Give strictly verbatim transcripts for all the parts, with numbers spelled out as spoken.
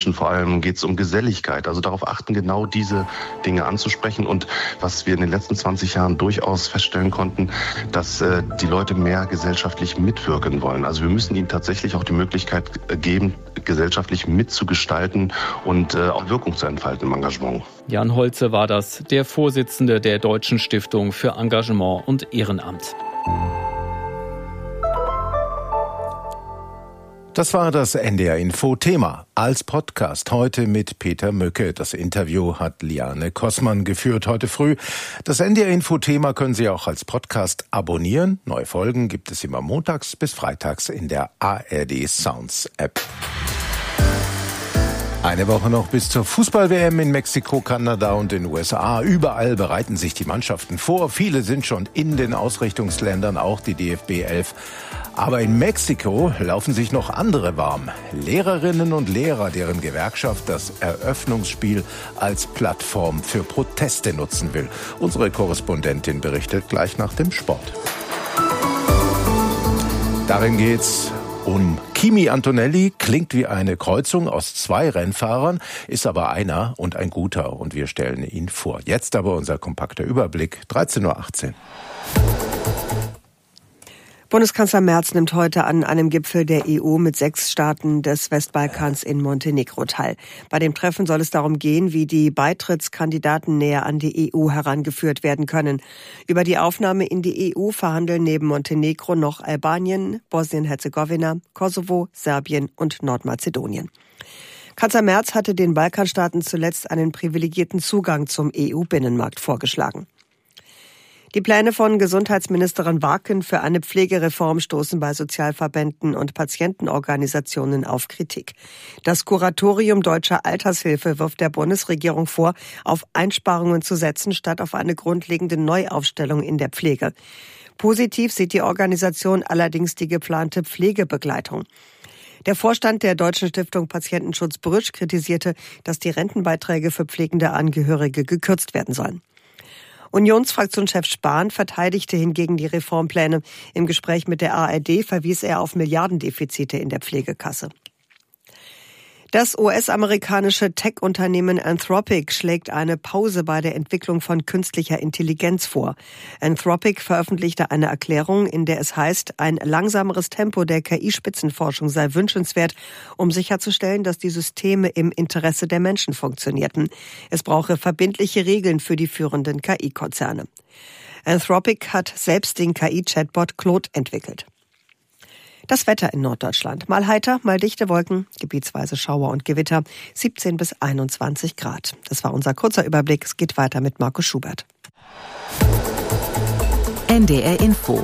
Menschen vor allem geht es um Geselligkeit. Also darauf achten, genau diese Dinge anzusprechen. Und was wir in den letzten zwanzig Jahren durchaus feststellen konnten, dass äh, die Leute mehr gesellschaftlich mitwirken wollen. Also wir müssen ihnen tatsächlich auch die Möglichkeit geben, gesellschaftlich mitzugestalten und äh, auch Wirkung zu entfalten im Engagement. Jan Holze war das, der Vorsitzende der Deutschen Stiftung für Engagement und Ehrenamt. Das war das N D R-Info-Thema als Podcast heute mit Peter Möcke. Das Interview hat Liane Kossmann geführt heute früh. Das N D R-Info-Thema können Sie auch als Podcast abonnieren. Neue Folgen gibt es immer montags bis freitags in der A R D Sounds App. Eine Woche noch bis zur Fußball-W M in Mexiko, Kanada und den U S A. Überall bereiten sich die Mannschaften vor. Viele sind schon in den Ausrichtungsländern, auch die D F B elf. Aber in Mexiko laufen sich noch andere warm. Lehrerinnen und Lehrer, deren Gewerkschaft das Eröffnungsspiel als Plattform für Proteste nutzen will. Unsere Korrespondentin berichtet gleich nach dem Sport. Darin geht's um Kimi Antonelli, klingt wie eine Kreuzung aus zwei Rennfahrern, ist aber einer und ein guter und wir stellen ihn vor. Jetzt aber unser kompakter Überblick, dreizehn Uhr achtzehn. Bundeskanzler Merz nimmt heute an einem Gipfel der E U mit sechs Staaten des Westbalkans in Montenegro teil. Bei dem Treffen soll es darum gehen, wie die Beitrittskandidaten näher an die E U herangeführt werden können. Über die Aufnahme in die E U verhandeln neben Montenegro noch Albanien, Bosnien-Herzegowina, Kosovo, Serbien und Nordmazedonien. Kanzler Merz hatte den Balkanstaaten zuletzt einen privilegierten Zugang zum E U-Binnenmarkt vorgeschlagen. Die Pläne von Gesundheitsministerin Warken für eine Pflegereform stoßen bei Sozialverbänden und Patientenorganisationen auf Kritik. Das Kuratorium Deutscher Altershilfe wirft der Bundesregierung vor, auf Einsparungen zu setzen, statt auf eine grundlegende Neuaufstellung in der Pflege. Positiv sieht die Organisation allerdings die geplante Pflegebegleitung. Der Vorstand der Deutschen Stiftung Patientenschutz Brüsch kritisierte, dass die Rentenbeiträge für pflegende Angehörige gekürzt werden sollen. Unionsfraktionschef Spahn verteidigte hingegen die Reformpläne. Im Gespräch mit der A R D verwies er auf Milliardendefizite in der Pflegekasse. Das U S-amerikanische Tech-Unternehmen Anthropic schlägt eine Pause bei der Entwicklung von künstlicher Intelligenz vor. Anthropic veröffentlichte eine Erklärung, in der es heißt, ein langsameres Tempo der K I-Spitzenforschung sei wünschenswert, um sicherzustellen, dass die Systeme im Interesse der Menschen funktionierten. Es brauche verbindliche Regeln für die führenden K I-Konzerne. Anthropic hat selbst den K I-Chatbot Claude entwickelt. Das Wetter in Norddeutschland. Mal heiter, mal dichte Wolken, gebietsweise Schauer und Gewitter, siebzehn bis einundzwanzig Grad. Das war unser kurzer Überblick. Es geht weiter mit Markus Schubert. N D R Info.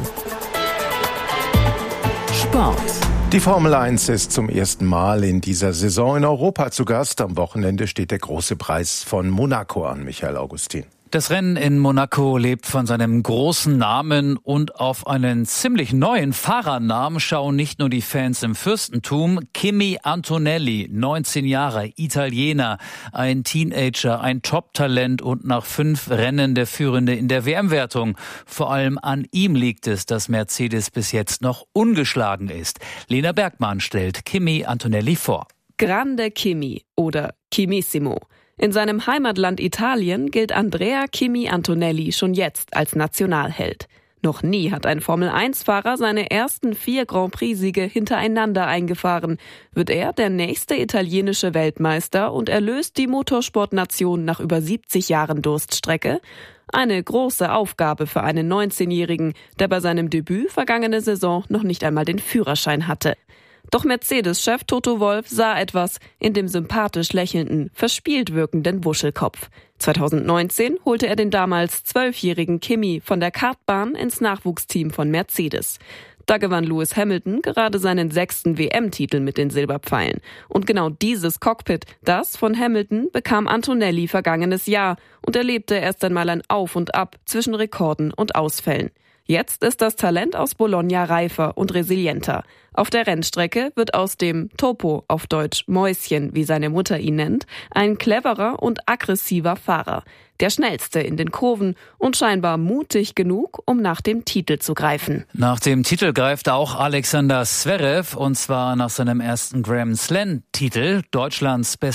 Sport. Die Formel eins ist zum ersten Mal in dieser Saison in Europa zu Gast. Am Wochenende steht der große Preis von Monaco an, Michael Augustin. Das Rennen in Monaco lebt von seinem großen Namen und auf einen ziemlich neuen Fahrernamen schauen nicht nur die Fans im Fürstentum. Kimi Antonelli, neunzehn Jahre, Italiener, ein Teenager, ein Top-Talent und nach fünf Rennen der Führende in der W M-Wertung. Vor allem an ihm liegt es, dass Mercedes bis jetzt noch ungeschlagen ist. Lena Bergmann stellt Kimi Antonelli vor. Grande Kimi oder Kimissimo. In seinem Heimatland Italien gilt Andrea Kimi Antonelli schon jetzt als Nationalheld. Noch nie hat ein Formel eins Fahrer seine ersten vier Grand Prix-Siege hintereinander eingefahren. Wird er der nächste italienische Weltmeister und erlöst die Motorsportnation nach über siebzig Jahren Durststrecke? Eine große Aufgabe für einen neunzehnjährigen, der bei seinem Debüt vergangene Saison noch nicht einmal den Führerschein hatte. Doch Mercedes-Chef Toto Wolff sah etwas in dem sympathisch lächelnden, verspielt wirkenden Wuschelkopf. zweitausendneunzehn holte er den damals zwölfjährigen Kimi von der Kartbahn ins Nachwuchsteam von Mercedes. Da gewann Lewis Hamilton gerade seinen sechsten W M-Titel mit den Silberpfeilen. Und genau dieses Cockpit, das von Hamilton, bekam Antonelli vergangenes Jahr und erlebte erst einmal ein Auf und Ab zwischen Rekorden und Ausfällen. Jetzt ist das Talent aus Bologna reifer und resilienter. Auf der Rennstrecke wird aus dem Topo, auf Deutsch Mäuschen, wie seine Mutter ihn nennt, ein cleverer und aggressiver Fahrer. Der schnellste in den Kurven und scheinbar mutig genug, um nach dem Titel zu greifen. Nach dem Titel greift auch Alexander Zverev, und zwar nach seinem ersten Grand Slam-Titel. Deutschlands bester